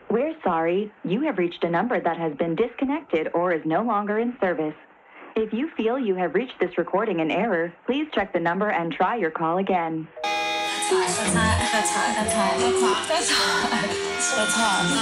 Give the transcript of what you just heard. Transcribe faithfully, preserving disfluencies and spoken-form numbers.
We're sorry. You have reached a number that has been disconnected or is no longer in service. If you feel you have reached this recording in error, please check the number and try your call again. That's hot. That's hot. That's hot. That's hot. That's hot. That's hot.